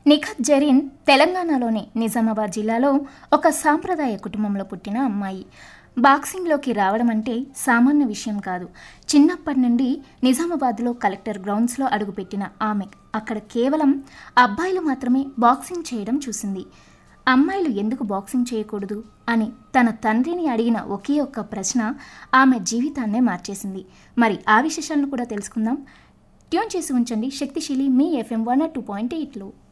నిఖత్ జరీన్ తెలంగాణలోని నిజామాబాద్ జిల్లాలో ఒక సాంప్రదాయ కుటుంబంలో పుట్టిన అమ్మాయి. బాక్సింగ్లోకి రావడం అంటే సామాన్య విషయం కాదు. చిన్నప్పటి నుండి నిజామాబాద్లో కలెక్టర్ గ్రౌండ్స్లో అడుగుపెట్టిన ఆమె అక్కడ కేవలం అబ్బాయిలు మాత్రమే బాక్సింగ్ చేయడం చూసింది. అమ్మాయిలు ఎందుకు బాక్సింగ్ చేయకూడదు అని తన తండ్రిని అడిగిన ఒకే ఒక్క ప్రశ్న ఆమె జీవితాన్నే మార్చేసింది. మరి ఆ విశేషాలను కూడా తెలుసుకుందాం. ట్యూన్ చేసి ఉంచండి శక్తిశీలి మీ FM 102.8లో.